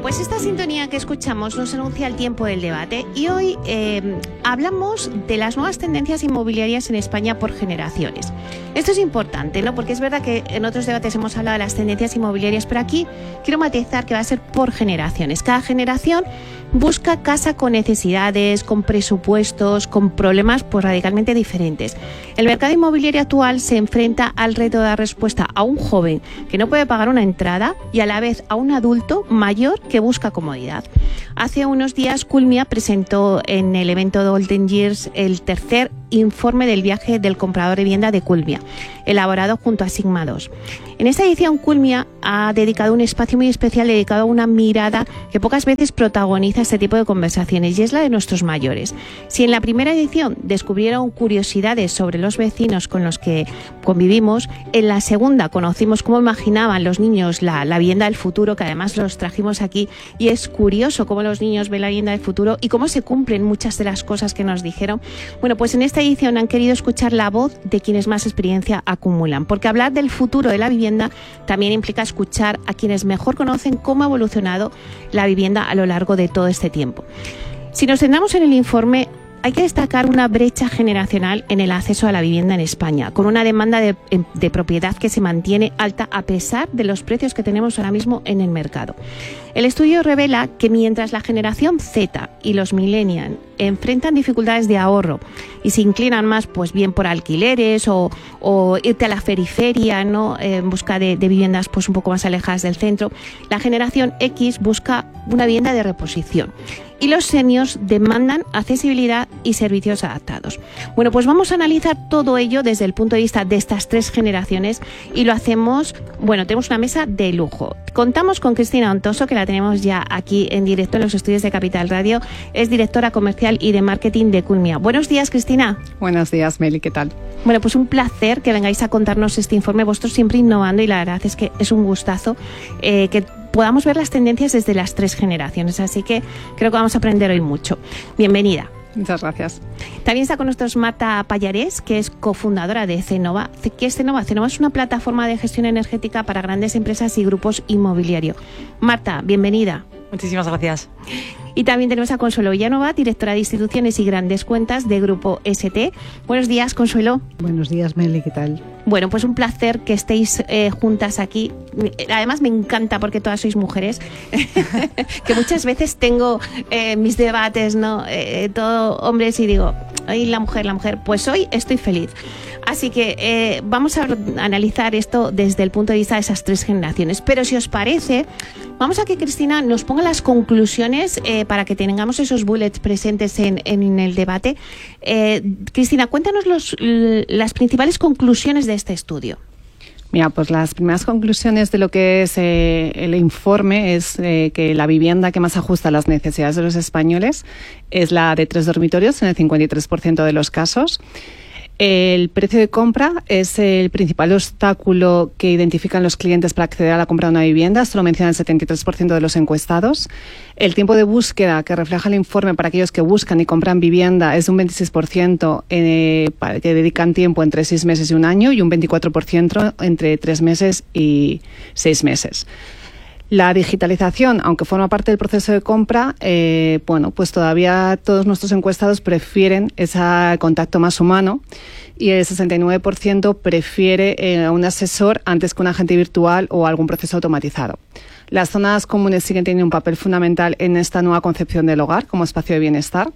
pues esta sintonía que escuchamos nos anuncia el tiempo del debate y hoy hablamos de las nuevas tendencias inmobiliarias en España por generaciones. Esto es importante, ¿no? Porque es verdad que en otros debates hemos hablado de las tendencias inmobiliarias, pero aquí quiero matizar que va a ser por generaciones. Cada generación busca casa con necesidades, con presupuestos, con problemas pues radicalmente diferentes. El mercado inmobiliario actual se enfrenta al reto de dar respuesta a un joven que no puede pagar una entrada y a la vez a un adulto mayor que busca comodidad. Hace unos días Culmia presentó en el evento de Golden Years el tercer informe del viaje del comprador de vivienda de Culmia, elaborado junto a Sigma 2. En esta edición Culmia ha dedicado un espacio muy especial dedicado a una mirada que pocas veces protagoniza este tipo de conversaciones y es la de nuestros mayores. Si en la primera edición descubrieron curiosidades sobre los vecinos con los que convivimos, en la segunda conocimos cómo imaginaban los niños la vivienda del futuro, que además los trajimos aquí, y es curioso cómo los niños ven la vivienda del futuro y cómo se cumplen muchas de las cosas que nos dijeron. Bueno, pues en esta edición han querido escuchar la voz de quienes más experiencia acumulan, porque hablar del futuro de la vivienda también implica escuchar a quienes mejor conocen cómo ha evolucionado la vivienda a lo largo de todo este tiempo. Si nos centramos en el informe, hay que destacar una brecha generacional en el acceso a la vivienda en España, con una demanda de propiedad que se mantiene alta a pesar de los precios que tenemos ahora mismo en el mercado. El estudio revela que mientras la generación Z y los millennials enfrentan dificultades de ahorro y se inclinan más pues bien por alquileres o irte a la periferia, ¿no? En busca de viviendas pues un poco más alejadas del centro, la generación X busca una vivienda de reposición. Y los seniors demandan accesibilidad y servicios adaptados. Bueno, pues vamos a analizar todo ello desde el punto de vista de estas tres generaciones y lo hacemos, bueno, tenemos una mesa de lujo. Contamos con Cristina Ontoso, que la tenemos ya aquí en directo en los estudios de Capital Radio. Es directora comercial y de marketing de Culmia. Buenos días, Cristina. Buenos días, Meli, ¿qué tal? Bueno, pues un placer que vengáis a contarnos este informe. Vosotros siempre innovando y la verdad es que es un gustazo que podamos ver las tendencias desde las tres generaciones, así que creo que vamos a aprender hoy mucho. Bienvenida. Muchas gracias. También está con nosotros Marta Pallarés, que es cofundadora de Cenova. ¿Qué es Cenova? Cenova es una plataforma de gestión energética para grandes empresas y grupos inmobiliarios. Marta, bienvenida. Muchísimas gracias. Y también tenemos a Consuelo Villanova, directora de instituciones y grandes cuentas de Grupo ST. Buenos días, Consuelo. Buenos días, Meli, ¿qué tal? Bueno, pues un placer que estéis juntas aquí. Además me encanta porque todas sois mujeres, que muchas veces tengo mis debates, ¿no? Todo hombres y digo, ay, la mujer, pues hoy estoy feliz. Así que vamos a analizar esto desde el punto de vista de esas tres generaciones. Pero si os parece, vamos a que Cristina nos ponga las conclusiones para que tengamos esos bullets presentes en el debate. Cristina, cuéntanos las principales conclusiones de este estudio. Mira, pues las primeras conclusiones de lo que es el informe es que la vivienda que más ajusta a las necesidades de los españoles es la de 3 dormitorios en el 53% de los casos. El precio de compra es el principal obstáculo que identifican los clientes para acceder a la compra de una vivienda. Esto lo menciona el 73% de los encuestados. El tiempo de búsqueda que refleja el informe para aquellos que buscan y compran vivienda es de un 26% que dedican tiempo entre 6 meses y un año y un 24% entre 3 meses y 6 meses. La digitalización, aunque forma parte del proceso de compra, pues todavía todos nuestros encuestados prefieren ese contacto más humano y el 69% prefiere a un asesor antes que un agente virtual o algún proceso automatizado. Las zonas comunes siguen teniendo un papel fundamental en esta nueva concepción del hogar como espacio de bienestar.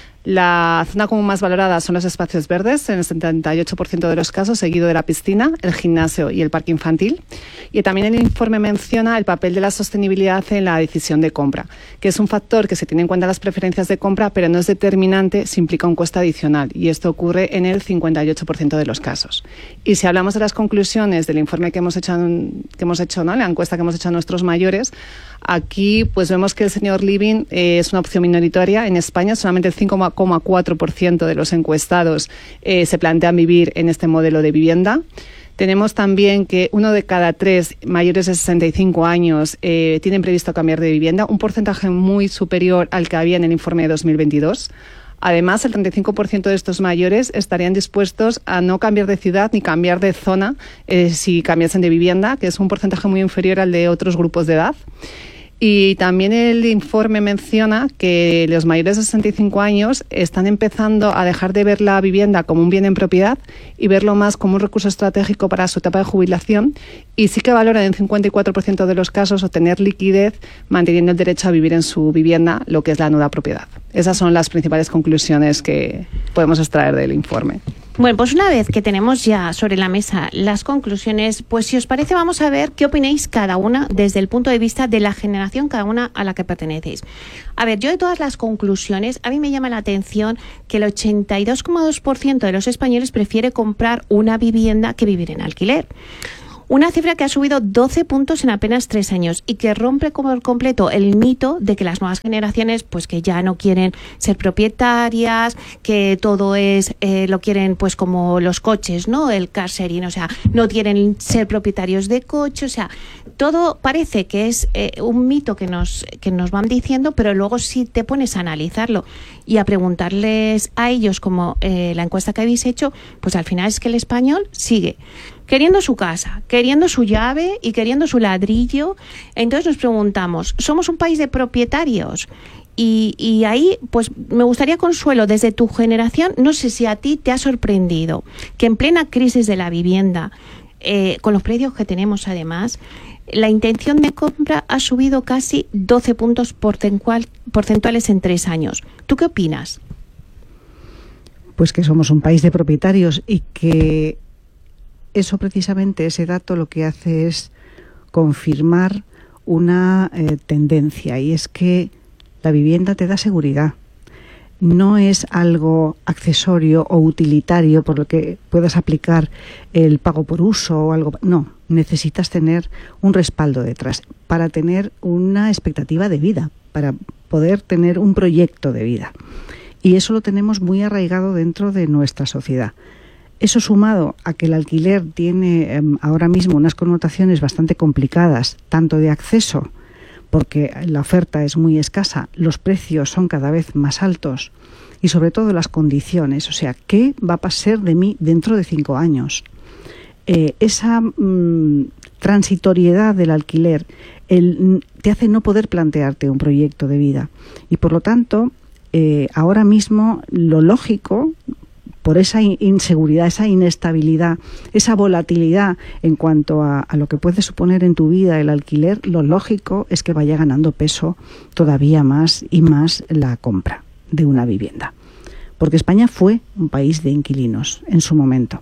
La zona común más valorada son los espacios verdes, en el 78% de los casos, seguido de la piscina, el gimnasio y el parque infantil. Y también el informe menciona el papel de la sostenibilidad en la decisión de compra, que es un factor que se tiene en cuenta en las preferencias de compra, pero no es determinante si implica un coste adicional. Y esto ocurre en el 58% de los casos. Y si hablamos de las conclusiones del informe que hemos hecho, ¿no? La encuesta que hemos hecho a nuestros mayores, aquí pues vemos que el senior living es una opción minoritaria. En España solamente el 5,4% de los encuestados se plantean vivir en este modelo de vivienda. Tenemos también que 1 de cada 3 mayores de 65 años tienen previsto cambiar de vivienda, un porcentaje muy superior al que había en el informe de 2022. Además, el 35% de estos mayores estarían dispuestos a no cambiar de ciudad ni cambiar de zona si cambiasen de vivienda, que es un porcentaje muy inferior al de otros grupos de edad. Y también el informe menciona que los mayores de 65 años están empezando a dejar de ver la vivienda como un bien en propiedad y verlo más como un recurso estratégico para su etapa de jubilación, y sí que valoran en 54% de los casos obtener liquidez manteniendo el derecho a vivir en su vivienda, lo que es la nueva propiedad. Esas son las principales conclusiones que podemos extraer del informe. Bueno, pues una vez que tenemos ya sobre la mesa las conclusiones, pues si os parece vamos a ver qué opináis cada una desde el punto de vista de la generación cada una a la que pertenecéis. A ver, yo de todas las conclusiones, a mí me llama la atención que el 82,2% de los españoles prefiere comprar una vivienda que vivir en alquiler. Una cifra que ha subido 12 puntos en apenas 3 años y que rompe por completo el mito de que las nuevas generaciones pues que ya no quieren ser propietarias, que todo es lo quieren pues como los coches, ¿no? El car sharing, o sea, no quieren ser propietarios de coche, o sea, todo parece que es un mito que nos van diciendo, pero luego si te pones a analizarlo y a preguntarles a ellos como la encuesta que habéis hecho, pues al final es que el español sigue queriendo su casa, queriendo su llave y queriendo su ladrillo. Entonces nos preguntamos, ¿somos un país de propietarios? Y ahí, pues me gustaría, Consuelo, desde tu generación, no sé si a ti te ha sorprendido que en plena crisis de la vivienda, con los precios que tenemos además, la intención de compra ha subido casi 12 puntos porcentuales en 3 años. ¿Tú qué opinas? Pues que somos un país de propietarios y que eso precisamente, ese dato lo que hace es confirmar una tendencia, y es que la vivienda te da seguridad. No es algo accesorio o utilitario por lo que puedas aplicar el pago por uso o algo. No, necesitas tener un respaldo detrás para tener una expectativa de vida, para poder tener un proyecto de vida. Y eso lo tenemos muy arraigado dentro de nuestra sociedad. Eso sumado a que el alquiler tiene ahora mismo unas connotaciones bastante complicadas, tanto de acceso, porque la oferta es muy escasa, los precios son cada vez más altos y sobre todo las condiciones, o sea, ¿qué va a ser de mí dentro de 5 años? Esa transitoriedad del alquiler te hace no poder plantearte un proyecto de vida y por lo tanto ahora mismo lo lógico, por esa inseguridad, esa inestabilidad, esa volatilidad en cuanto a lo que puede suponer en tu vida el alquiler, lo lógico es que vaya ganando peso todavía más y más la compra de una vivienda. Porque España fue un país de inquilinos en su momento.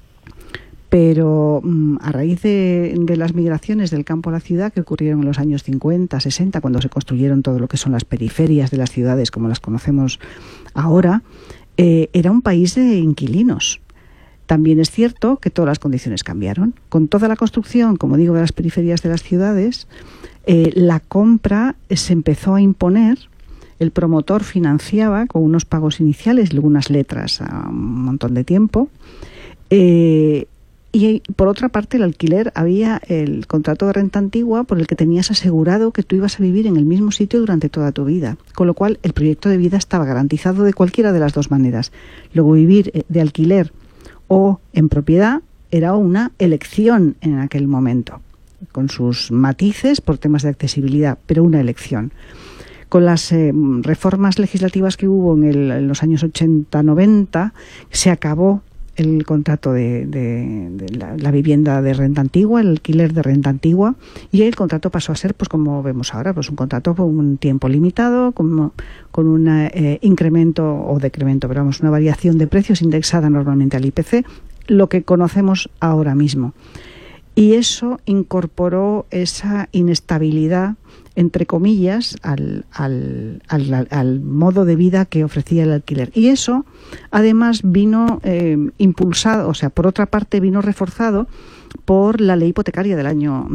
Pero a raíz de las migraciones del campo a la ciudad que ocurrieron en los años 50, 60, cuando se construyeron todo lo que son las periferias de las ciudades como las conocemos ahora, era un país de inquilinos. También es cierto que todas las condiciones cambiaron. Con toda la construcción, como digo, de las periferias de las ciudades, la compra se empezó a imponer. El promotor financiaba con unos pagos iniciales y algunas letras a un montón de tiempo. Y por otra parte, el alquiler, había el contrato de renta antigua por el que tenías asegurado que tú ibas a vivir en el mismo sitio durante toda tu vida, con lo cual el proyecto de vida estaba garantizado de cualquiera de las dos maneras. Luego vivir de alquiler o en propiedad era una elección en aquel momento, con sus matices por temas de accesibilidad, pero una elección. Con las reformas legislativas que hubo en los años 80-90, se acabó el contrato de la vivienda de renta antigua, el alquiler de renta antigua, y el contrato pasó a ser, pues como vemos ahora, pues un contrato por un tiempo limitado, con un incremento o decremento, pero vamos, una variación de precios indexada normalmente al IPC, lo que conocemos ahora mismo. Y eso incorporó esa inestabilidad, entre comillas, al modo de vida que ofrecía el alquiler. Y eso, además, vino impulsado, o sea, por otra parte, vino reforzado por la ley hipotecaria del año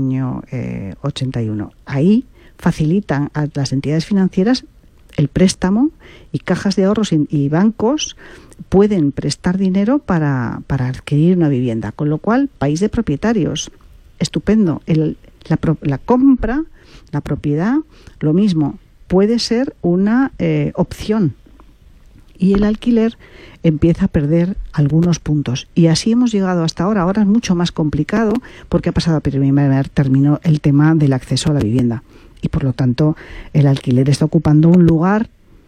81. Ahí facilitan a las entidades financieras el préstamo y cajas de ahorros y bancos pueden prestar dinero para adquirir una vivienda, con lo cual, país de propietarios, estupendo. La compra, la propiedad, lo mismo, puede ser una opción. Y el alquiler empieza a perder algunos puntos. Y así hemos llegado hasta ahora. Ahora es mucho más complicado porque ha pasado a primer término el tema del acceso a la vivienda. y por lo tanto el alquiler está ocupando un lugar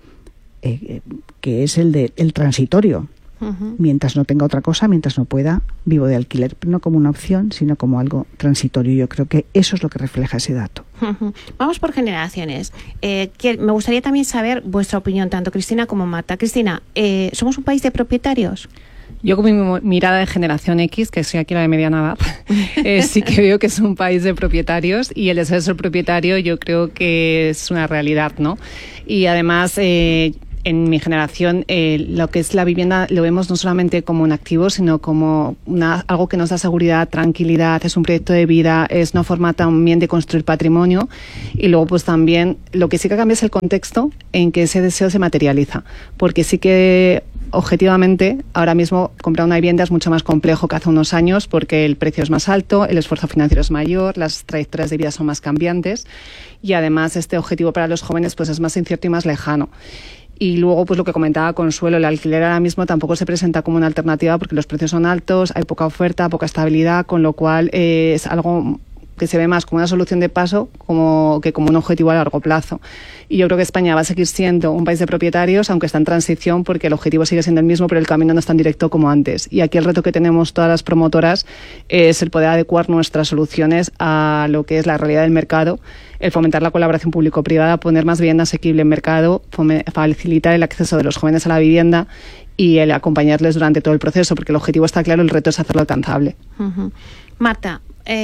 que es el transitorio. Mientras no tenga otra cosa, mientras no pueda, vivo de alquiler, no como una opción, sino como algo transitorio. Yo creo que eso es lo que refleja ese dato. Vamos por generaciones. Me gustaría también saber vuestra opinión, tanto Cristina como Marta. Cristina, ¿somos un país de propietarios? Yo con mi mirada de generación X, que soy aquí la de mediana edad, sí que veo que es un país de propietarios, y el deseo de ser propietario yo creo que es una realidad, ¿no? Y además, en mi generación, lo que es la vivienda lo vemos no solamente como un activo, sino como algo que nos da seguridad, tranquilidad, es un proyecto de vida, es una forma también de construir patrimonio. Y luego pues también lo que sí que cambia es el contexto en que ese deseo se materializa, porque sí que objetivamente ahora mismo comprar una vivienda es mucho más complejo que hace unos años, porque el precio es más alto, el esfuerzo financiero es mayor, las trayectorias de vida son más cambiantes, y además este objetivo para los jóvenes pues es más incierto y más lejano. Y luego, pues lo que comentaba Consuelo, el alquiler ahora mismo tampoco se presenta como una alternativa porque los precios son altos, hay poca oferta, poca estabilidad, con lo cual es algo que se ve más como una solución de paso que como un objetivo a largo plazo. Y yo creo que España va a seguir siendo un país de propietarios, aunque está en transición, porque el objetivo sigue siendo el mismo, pero el camino no es tan directo como antes. Y aquí el reto que tenemos todas las promotoras es el poder adecuar nuestras soluciones a lo que es la realidad del mercado, el fomentar la colaboración público-privada, poner más vivienda asequible en mercado, facilitar el acceso de los jóvenes a la vivienda y el acompañarles durante todo el proceso, porque el objetivo está claro, el reto es hacerlo alcanzable. Marta,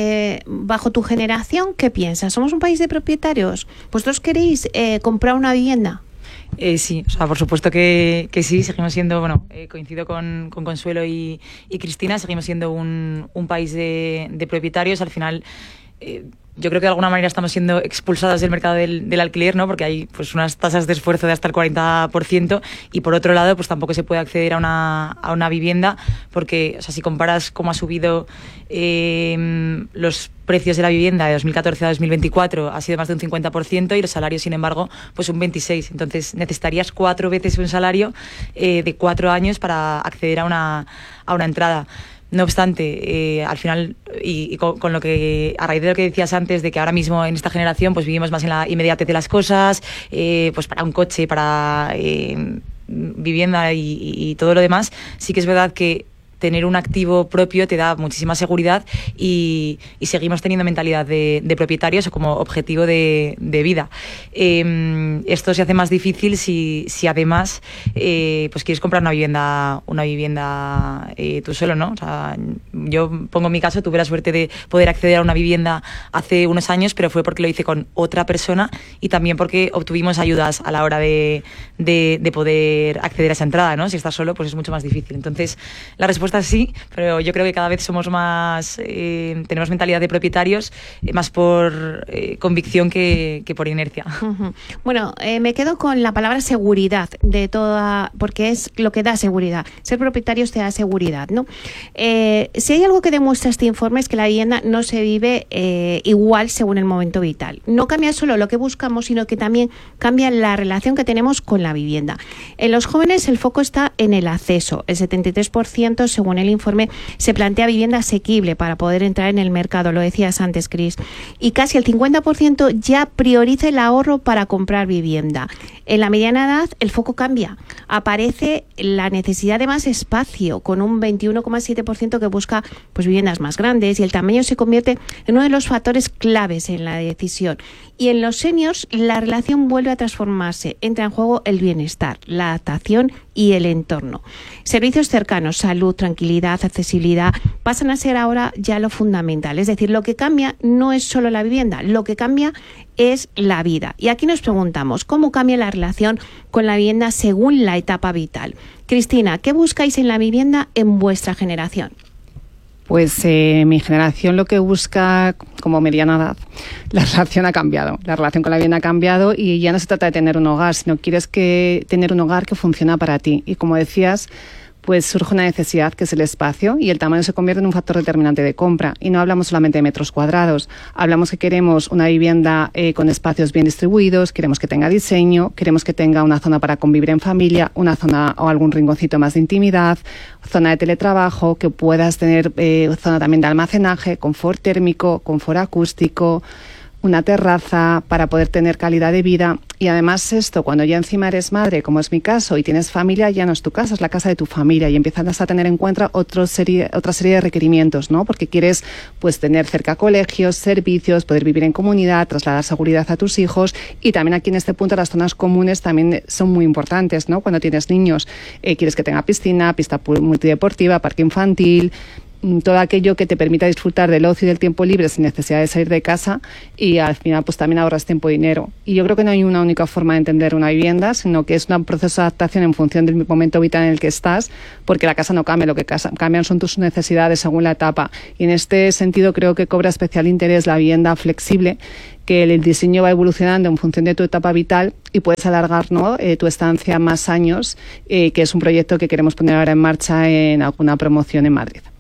bajo tu generación, ¿qué piensas? ¿Somos un país de propietarios? ¿Vosotros queréis comprar una vivienda? Sí, o sea, por supuesto que sí, seguimos siendo, coincido con Consuelo y Cristina, seguimos siendo un país de propietarios. Al final, yo creo que de alguna manera estamos siendo expulsadas del mercado del alquiler, ¿no? Porque hay pues unas tasas de esfuerzo de hasta el 40%, y por otro lado pues tampoco se puede acceder a una vivienda, porque, o sea, si comparas cómo ha subido los precios de la vivienda de 2014 a 2024, ha sido más de un 50%, y los salarios, sin embargo, pues un 26%. Entonces necesitarías 4 veces un salario de 4 años para acceder a una entrada. No obstante, al final, y con lo que, a raíz de lo que decías antes, de que ahora mismo en esta generación pues vivimos más en la inmediatez de las cosas, pues para un coche, para vivienda y todo lo demás, sí que es verdad que tener un activo propio te da muchísima seguridad, y seguimos teniendo mentalidad de propietarios o como objetivo de vida. Esto se hace más difícil si además pues quieres comprar una vivienda tú solo, ¿no? O sea, yo pongo mi caso, tuve la suerte de poder acceder a una vivienda hace unos años, pero fue porque lo hice con otra persona, y también porque obtuvimos ayudas a la hora de poder acceder a esa entrada, ¿no? Si estás solo, pues es mucho más difícil. Entonces, la respuesta sí, pero yo creo que cada vez somos más, tenemos mentalidad de propietarios, más por convicción que por inercia. Bueno, me quedo con la palabra seguridad de toda, porque es lo que da seguridad. Ser propietarios te da seguridad, ¿no? Si hay algo que demuestra este informe es que la vivienda no se vive igual según el momento vital. No cambia solo lo que buscamos, sino que también cambia la relación que tenemos con la vivienda. En los jóvenes el foco está en el acceso. El 73%, según el informe, se plantea vivienda asequible para poder entrar en el mercado, lo decías antes, Cris, y casi el 50% ya prioriza el ahorro para comprar vivienda. En la mediana edad el foco cambia, aparece la necesidad de más espacio, con un 21,7% que busca pues viviendas más grandes, y el tamaño se convierte en uno de los factores claves en la decisión. Y en los seniors la relación vuelve a transformarse, entra en juego el bienestar, la adaptación y el entorno. Servicios cercanos, salud, tranquilidad, accesibilidad, pasan a ser ahora ya lo fundamental. Es decir, lo que cambia no es solo la vivienda, lo que cambia es la vida. Y aquí nos preguntamos, ¿cómo cambia la relación con la vivienda según la etapa vital? Cristina, ¿qué buscáis en la vivienda en vuestra generación? Pues mi generación lo que busca, como mediana edad, la relación ha cambiado. La relación con la vivienda ha cambiado, y ya no se trata de tener un hogar, sino quieres tener un hogar que funciona para ti. Y como decías, pues surge una necesidad, que es el espacio, y el tamaño se convierte en un factor determinante de compra. Y no hablamos solamente de metros cuadrados, hablamos que queremos una vivienda con espacios bien distribuidos, queremos que tenga diseño, queremos que tenga una zona para convivir en familia, una zona o algún rinconcito más de intimidad, zona de teletrabajo, que puedas tener zona también de almacenaje, confort térmico, confort acústico, una terraza, para poder tener calidad de vida. Y además esto, cuando ya encima eres madre, como es mi caso, y tienes familia, ya no es tu casa, es la casa de tu familia, y empiezas a tener en cuenta otra serie de requerimientos, ¿no? Porque quieres pues tener cerca colegios, servicios, poder vivir en comunidad, trasladar seguridad a tus hijos, y también aquí en este punto las zonas comunes también son muy importantes, ¿no? Cuando tienes niños, quieres que tenga piscina, pista multideportiva, parque infantil, todo aquello que te permita disfrutar del ocio y del tiempo libre sin necesidad de salir de casa, y al final pues también ahorras tiempo y dinero. Y yo creo que no hay una única forma de entender una vivienda, sino que es un proceso de adaptación en función del momento vital en el que estás, porque la casa no cambia, lo que cambian son tus necesidades según la etapa. Y en este sentido creo que cobra especial interés la vivienda flexible, que el diseño va evolucionando en función de tu etapa vital y puedes alargar, ¿no?, tu estancia más años, que es un proyecto que queremos poner ahora en marcha en alguna promoción en Madrid.